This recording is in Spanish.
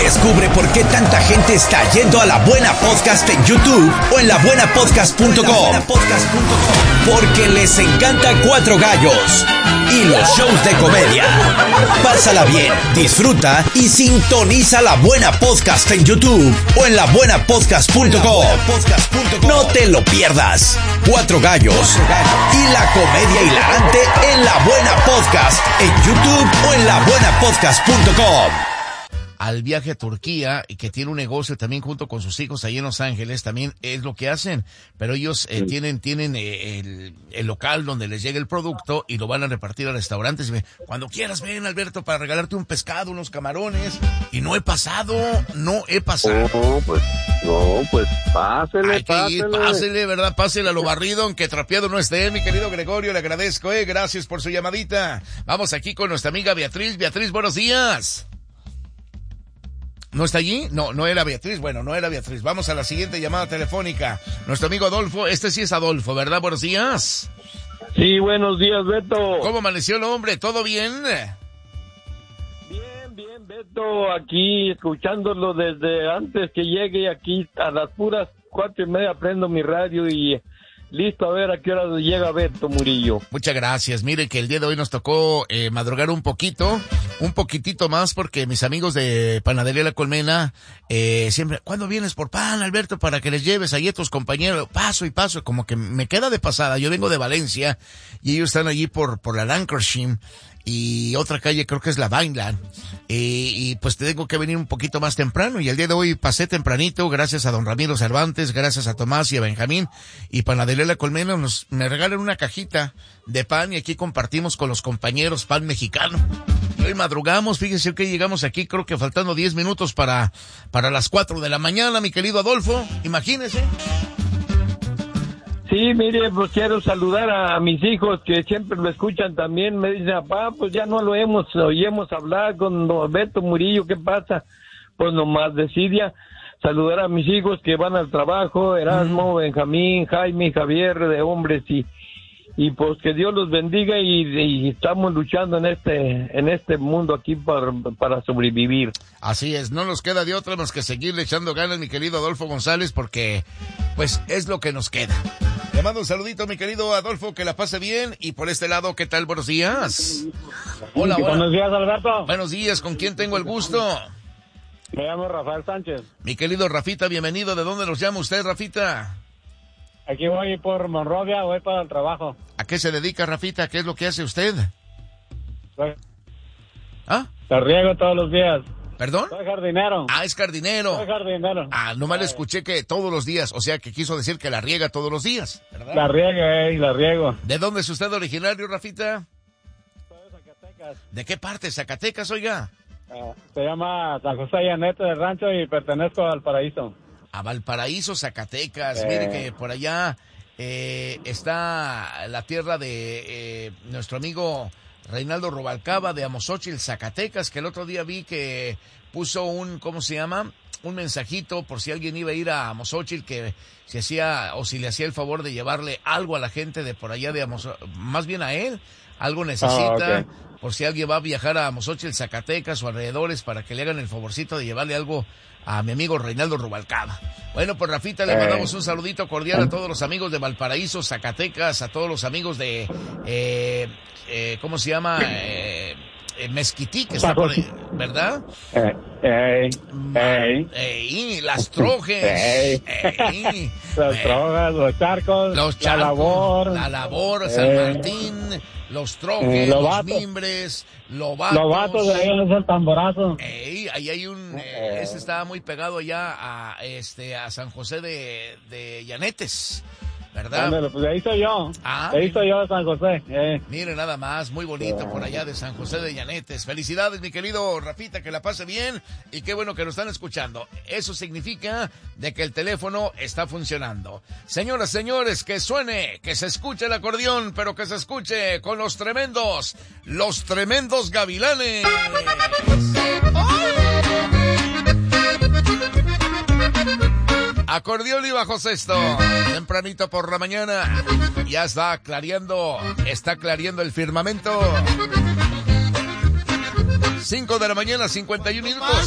Descubre por qué tanta gente está yendo a La Buena Podcast en YouTube o en labuenapodcast.com. Porque les encanta Cuatro Gallos y los shows de comedia. Pásala bien, disfruta y sintoniza La Buena Podcast en YouTube o en labuenapodcast.com. No te lo pierdas. Cuatro Gallos y la comedia hilarante en La Buena Podcast en YouTube o en labuenapodcast.com. Al viaje a Turquía y que tiene un negocio también junto con sus hijos ahí en Los Ángeles, también es lo que hacen, pero ellos tienen el local donde les llega el producto y lo van a repartir a restaurantes. Cuando quieras ven, Alberto, para regalarte un pescado, unos camarones, y no he pasado. No, pues pásele, hay que ir, pásele, ¿verdad? Pásele a lo barrido, aunque trapeado no esté, mi querido Gregorio, le agradezco, gracias por su llamadita. Vamos aquí con nuestra amiga Beatriz. Beatriz, buenos días. ¿No está allí? No era Beatriz. Bueno, no era Beatriz. Vamos a la siguiente llamada telefónica. Nuestro amigo Adolfo. Este sí es Adolfo, ¿verdad? Buenos días. Sí, buenos días, Beto. ¿Cómo amaneció el hombre? ¿Todo bien? Bien, Beto. Aquí escuchándolo desde antes que llegue aquí a las puras 4:30 prendo mi radio y listo a ver a qué hora llega Beto Murillo. Muchas gracias. Mire que el día de hoy nos tocó madrugar un poquitito más, porque mis amigos de Panadería La Colmena siempre, ¿cuándo vienes por pan, Alberto, para que les lleves ahí a tus compañeros? Paso y paso, como que me queda de pasada. Yo vengo de Valencia y ellos están allí por la Lancashire y otra calle, creo que es la Vineland, y pues tengo que venir un poquito más temprano, y el día de hoy pasé tempranito, gracias a don Ramiro Cervantes, gracias a Tomás y a Benjamín, y Panadería La Colmena me regalan una cajita de pan, y aquí compartimos con los compañeros pan mexicano. Y hoy madrugamos, fíjese que llegamos aquí, creo que faltando 10 minutos para las 4 de la mañana, mi querido Adolfo, imagínese. Sí, mire, pues quiero saludar a mis hijos que siempre lo escuchan también. Me dicen, papá, pues ya no lo oímos hablar con Beto Murillo, ¿qué pasa? Pues nomás decidia saludar a mis hijos que van al trabajo, Erasmo, Benjamín, Jaime, Javier, de hombres, y pues que Dios los bendiga y estamos luchando en este mundo aquí para sobrevivir. Así es, no nos queda de otra más que seguirle echando ganas, mi querido Adolfo González, porque pues es lo que nos queda. Le mando un saludito, mi querido Adolfo, que la pase bien. Y por este lado, ¿qué tal? Buenos días. Hola. Buenos días, Alberto. Buenos días, ¿con quién tengo el gusto? Me llamo Rafael Sánchez. Mi querido Rafita, bienvenido. ¿De dónde nos llama usted, Rafita? Aquí voy por Monrovia, voy para el trabajo. ¿A qué se dedica, Rafita? ¿Qué es lo que hace usted? ¿Ah? Te riego todos los días. ¿Perdón? Soy jardinero. Ah, es jardinero. Soy jardinero. Ah, nomás le escuché que todos los días, o sea que quiso decir que la riega todos los días, ¿verdad? La riego. ¿De dónde es usted originario, Rafita? Soy de Zacatecas. ¿De qué parte? ¿Zacatecas, oiga? Se llama San José Llanete del Rancho y pertenezco al Paraíso. A Valparaíso, Zacatecas. Mire que por allá está la tierra de nuestro amigo Reinaldo Rubalcaba de Amozochil, Zacatecas, que el otro día vi que puso un mensajito por si alguien iba a ir a Amozochil, que si hacía o si le hacía el favor de llevarle algo a la gente de por allá de Amozochil, más bien a él, algo necesita, okay. Por si alguien va a viajar a Amozochil, Zacatecas o alrededores, para que le hagan el favorcito de llevarle algo a mi amigo Reinaldo Rubalcaba. Bueno, pues Rafita, le mandamos un saludito cordial a todos los amigos de Valparaíso, Zacatecas, a todos los amigos de, ¿cómo se llama? Mezquití, que está por ahí, ¿verdad? Las Trojes. Las Trojas, los Charcos, la Labor, San Martín, los Trojes, los Mimbres, Lobatos de ahí es el Tamborazo. Ahí hay este estaba muy pegado allá a San José de Llanetes, ¿verdad? Ándale, pues ahí soy yo. Ahí soy yo de San José. Mire nada más, muy bonito por allá de San José de Llanetes. Felicidades, mi querido Rafita, que la pase bien y qué bueno que nos están escuchando. Eso significa de que el teléfono está funcionando. Señoras, señores, que suene, que se escuche el acordeón, pero que se escuche con los tremendos Gavilanes. Acordeón y bajo sexto, tempranito por la mañana, ya está clareando el firmamento. 5 de la mañana, 51 minutos.